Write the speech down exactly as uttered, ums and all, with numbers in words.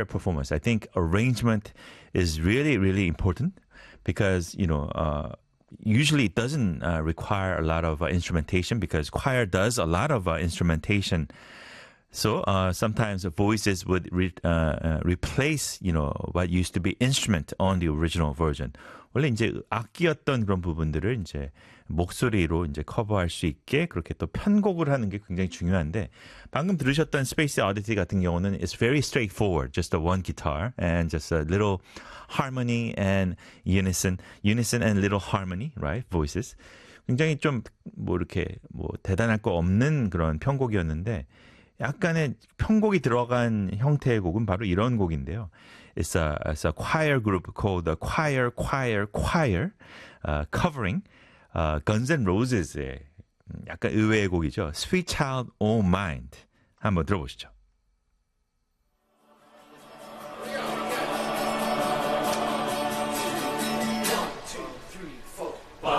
performance. I think arrangement is really, really important because, you know, uh, usually it doesn't uh, require a lot of uh, instrumentation because choir does a lot of uh, instrumentation. So uh, sometimes the voices would re, uh, uh, replace, you know, what used to be instrument on the original version. 원래 이제 악기였던 그런 부분들을 이제 목소리로 이제 커버할 수 있게 그렇게 또 편곡을 하는 게 굉장히 중요한데 방금 들으셨던 Space Oddity 같은 경우는 it's very straightforward, just a one guitar and just a little harmony and unison, unison and little harmony, right? Voices. 굉장히 좀 뭐 이렇게 뭐 대단할 거 없는 그런 편곡이었는데 약간의 편곡이 들어간 형태의 곡은 바로 이런 곡인데요. It's a, it's a choir group called the Choir, Choir, Choir, uh, covering uh, Guns N' Roses의 약간 의외의 곡이죠. Sweet Child O' Mine. 한번 들어보시죠.